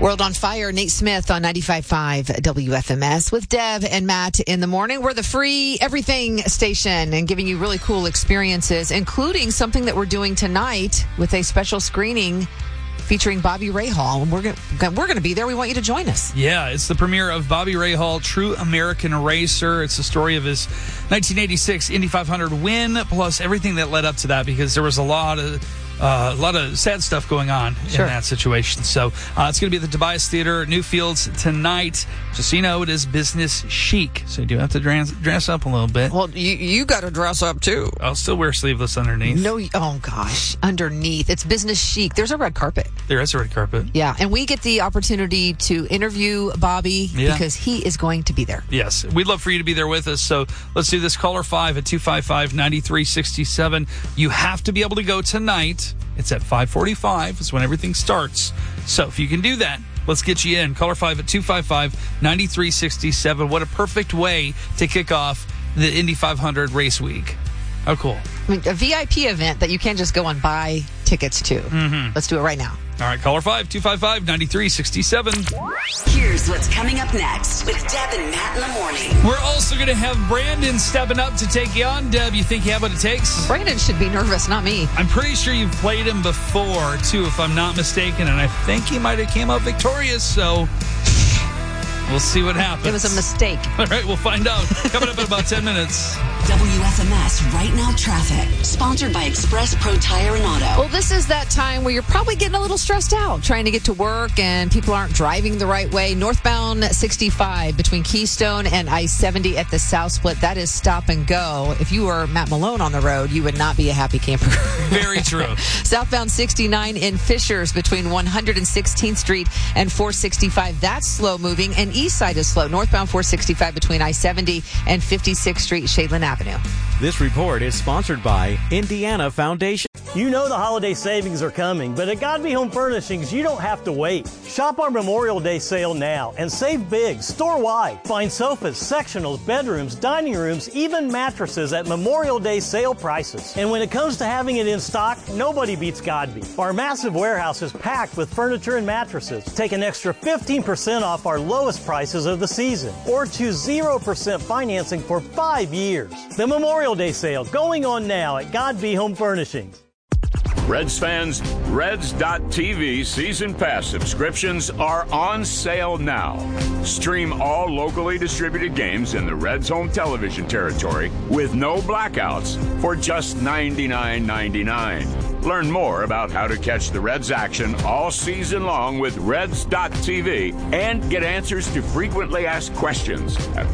World on Fire, Nate Smith on 95.5 WFMS with Deb and Matt in the morning. We're the free everything station and giving you really cool experiences, including something that we're doing tonight with a special screening featuring Bobby Rahal. And we're going to be there. We want you to join us. Yeah, it's the premiere of Bobby Rahal, True American Racer. It's the story of his 1986 Indy 500 win, plus everything that led up to that, because there was a lot of sad stuff going on in that situation. So it's going to be at the Tobias Theater, Newfields tonight. Just so you know, it is business chic, so you do have to dress up a little bit. Well, you got to dress up too. I'll still wear sleeveless underneath. No, oh gosh, underneath. It's business chic. There's a red carpet. There is a red carpet. Yeah, and we get the opportunity to interview Bobby because he is going to be there. Yes, we'd love for you to be there with us. So let's do this. Caller 5 at 255-9367. You have to be able to go tonight. It's at 5:45 is when everything starts. So if you can do that, let's get you in. Caller 5 at 255-9367. What a perfect way to kick off the Indy 500 race week. Oh, cool. I mean, a VIP event that you can't just go and buy tickets to. Mm-hmm. Let's do it right now. All right, caller 5, 255-9367. Here's what's coming up next with Deb and Matt in the morning. We're also going to have Brandon stepping up to take you on. Deb, you think you have what it takes? Brandon should be nervous, not me. I'm pretty sure you've played him before, too, if I'm not mistaken, and I think he might have came out victorious, so we'll see what happens. It was a mistake. All right, we'll find out. Coming up in about 10 minutes. WFMS Right Now Traffic, sponsored by Express Pro Tire and Auto. Well, this is that time where you're probably getting a little stressed out trying to get to work and people aren't driving the right way. Northbound 65 between Keystone and I-70 at the South Split. That is stop and go. If you were Matt Malone on the road, you would not be a happy camper. Very true. Southbound 69 in Fishers between 116th Street and 465. That's slow moving. And east side is slow. Northbound 465 between I-70 and 56th Street, Shadeland Avenue. This report is sponsored by Indiana Foundation. You know the holiday savings are coming, but at Godby Home Furnishings, you don't have to wait. Shop our Memorial Day sale now and save big, store-wide. Find sofas, sectionals, bedrooms, dining rooms, even mattresses at Memorial Day sale prices. And when it comes to having it in stock, nobody beats Godby. Our massive warehouse is packed with furniture and mattresses. Take an extra 15% off our lowest prices of the season, or choose 0% financing for 5 years. The Memorial Day sale going on now at Godby Home Furnishings. Reds fans, Reds.TV season pass subscriptions are on sale now. Stream all locally distributed games in the Reds home television territory with no blackouts for just $99.99. Learn more about how to catch the Reds action all season long with Reds.TV and get answers to frequently asked questions at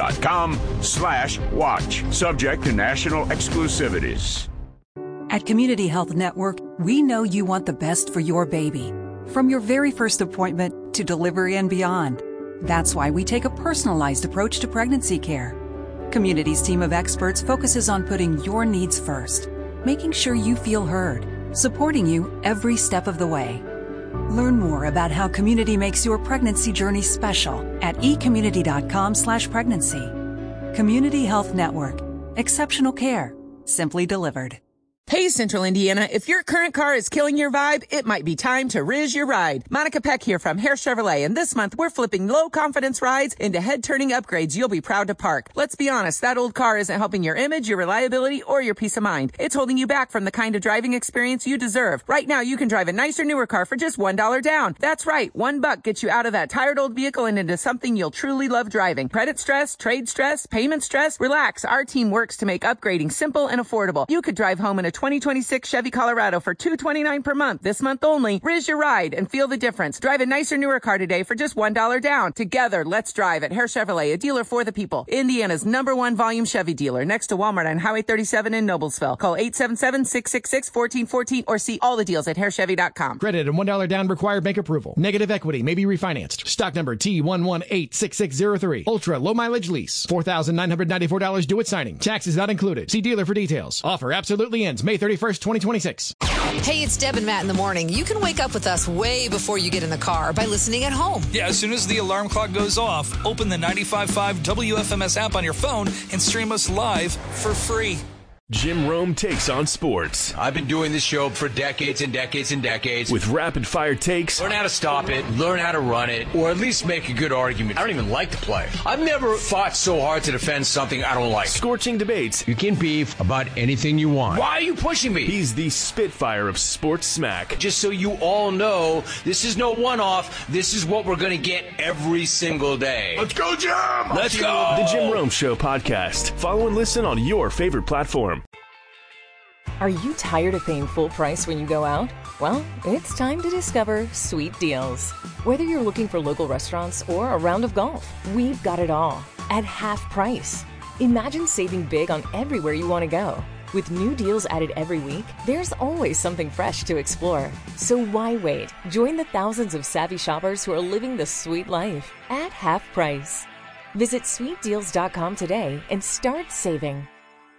Reds.com/watch. Subject to national exclusivities. At Community Health Network, we know you want the best for your baby. From your very first appointment to delivery and beyond. That's why we take a personalized approach to pregnancy care. Community's team of experts focuses on putting your needs first, making sure you feel heard, supporting you every step of the way. Learn more about how Community makes your pregnancy journey special at ecommunity.com/pregnancy. Community Health Network. Exceptional care. Simply delivered. Hey, Central Indiana, if your current car is killing your vibe, it might be time to Riz your ride. Monica Peck here from Hare Chevrolet, and this month we're flipping low-confidence rides into head-turning upgrades you'll be proud to park. Let's be honest, that old car isn't helping your image, your reliability, or your peace of mind. It's holding you back from the kind of driving experience you deserve. Right now, you can drive a nicer, newer car for just $1 down. That's right, $1 gets you out of that tired old vehicle and into something you'll truly love driving. Credit stress, trade stress, payment stress? Relax, our team works to make upgrading simple and affordable. You could drive home in a 2026 Chevy Colorado for $229 per month. This month only. Riz your ride and feel the difference. Drive a nicer, newer car today for just $1 down. Together, let's drive at Hare Chevrolet, a dealer for the people. Indiana's #1 volume Chevy dealer, next to Walmart on Highway 37 in Noblesville. Call 877-666-1414 or see all the deals at harechevy.com. Credit and $1 down required bank approval. Negative equity may be refinanced. Stock number T1186603. Ultra low mileage lease. $4,994 due at signing. Taxes not included. See dealer for details. Offer absolutely ends May 31st, 2026. Hey, it's Deb and Matt in the morning. You can wake up with us way before you get in the car by listening at home. Yeah, as soon as the alarm clock goes off, open the 95.5 WFMS app on your phone and stream us live for free. Jim Rome takes on sports. I've been doing this show for decades and decades and decades. With rapid-fire takes. Learn how to stop it, learn how to run it, or at least make a good argument. I don't even like the play. I've never fought so hard to defend something I don't like. Scorching debates. You can beef about anything you want. Why are you pushing me? He's the Spitfire of sports smack. Just so you all know, this is no one-off. This is what we're going to get every single day. Let's go, Jim! Let's go! The Jim Rome Show podcast. Follow and listen on your favorite platform. Are you tired of paying full price when you go out? Well, it's time to discover Sweet Deals. Whether you're looking for local restaurants or a round of golf, we've got it all at half price. Imagine saving big on everywhere you want to go. With new deals added every week, there's always something fresh to explore. So why wait? Join the thousands of savvy shoppers who are living the sweet life at half price. Visit sweetdeals.com today and start saving.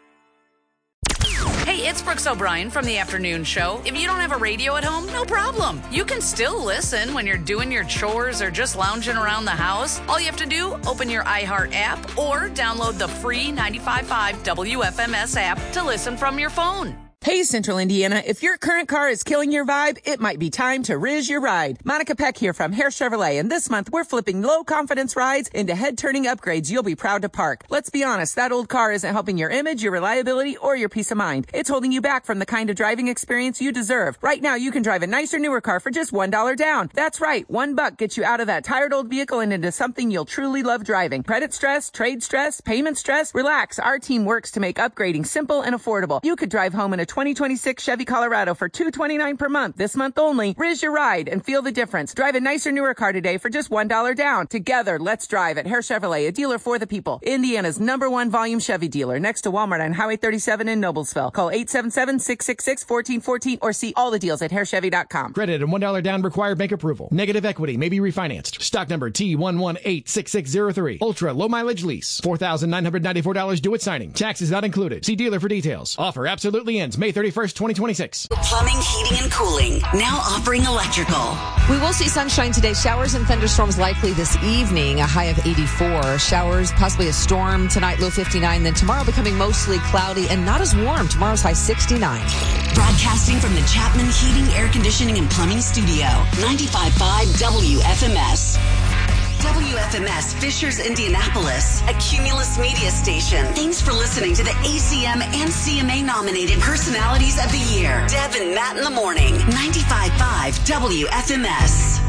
Hey, it's Brooks O'Brien from the Afternoon Show. If you don't have a radio at home, no problem. You can still listen when you're doing your chores or just lounging around the house. All you have to do, open your iHeart app or download the free 95.5 WFMS app to listen from your phone. Hey, Central Indiana, if your current car is killing your vibe, it might be time to Riz your ride. Monica Peck here from Hare Chevrolet, and this month we're flipping low-confidence rides into head-turning upgrades you'll be proud to park. Let's be honest, that old car isn't helping your image, your reliability, or your peace of mind. It's holding you back from the kind of driving experience you deserve. Right now, you can drive a nicer, newer car for just $1 down. That's right, $1 gets you out of that tired old vehicle and into something you'll truly love driving. Credit stress, trade stress, payment stress, relax. Our team works to make upgrading simple and affordable. You could drive home in a 2026 Chevy Colorado for $229 per month. This month only. Riz your ride and feel the difference. Drive a nicer, newer car today for just $1 down. Together, let's drive at Hare Chevrolet, a dealer for the people. Indiana's #1 volume Chevy dealer, next to Walmart on Highway 37 in Noblesville. Call 877-666-1414 or see all the deals at harechevy.com. Credit and $1 down required bank approval. Negative equity may be refinanced. Stock number T1186603. Ultra low mileage lease. $4,994 due at signing. Taxes not included. See dealer for details. Offer absolutely ends May 31st, 2026. Plumbing, heating, and cooling. Now offering electrical. We will see sunshine today. Showers and thunderstorms likely this evening. A high of 84. Showers, possibly a storm tonight, low 59. Then tomorrow becoming mostly cloudy and not as warm. Tomorrow's high 69. Broadcasting from the Chapman Heating, Air Conditioning, and Plumbing Studio. 95.5 WFMS. WFMS Fishers, Indianapolis, a Cumulus media station. Thanks for listening to the ACM and CMA nominated Personalities of the Year. Deb and Matt in the Morning. 95.5 WFMS.